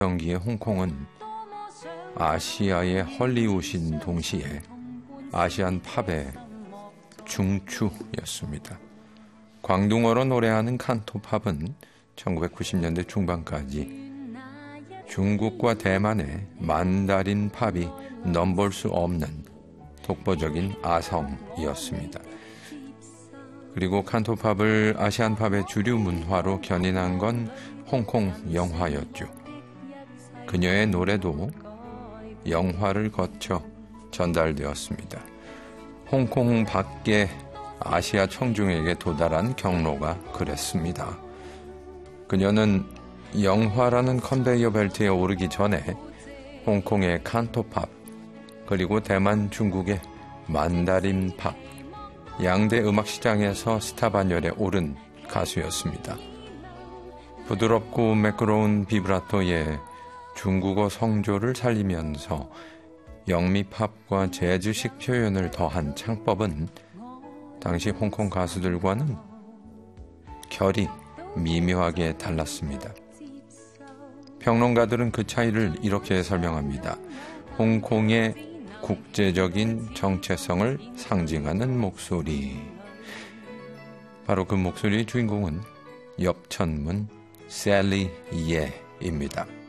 경기의 홍콩은 아시아의 헐리우드인 동시에 아시안 팝의 중추였습니다. 광둥어로 노래하는 칸토팝은 1990년대 중반까지 중국과 대만의 만다린 팝이 넘볼 수 없는 독보적인 아성이었습니다. 그리고 칸토팝을 아시안 팝의 주류 문화로 견인한 건 홍콩 영화였죠. 그녀의 노래도 영화를 거쳐 전달되었습니다. 홍콩 밖의 아시아 청중에게 도달한 경로가 그랬습니다. 그녀는 영화라는 컨베이어 벨트에 오르기 전에 홍콩의 칸토팝, 그리고 대만, 중국의 만다린 팝, 양대 음악 시장에서 스타 반열에 오른 가수였습니다. 부드럽고 매끄러운 비브라토의 중국어 성조를 살리면서 영미팝과 재즈식 표현을 더한 창법은 당시 홍콩 가수들과는 결이 미묘하게 달랐습니다. 평론가들은 그 차이를 이렇게 설명합니다. 홍콩의 국제적인 정체성을 상징하는 목소리. 바로 그 목소리의 주인공은 엽천문 셀리 예입니다.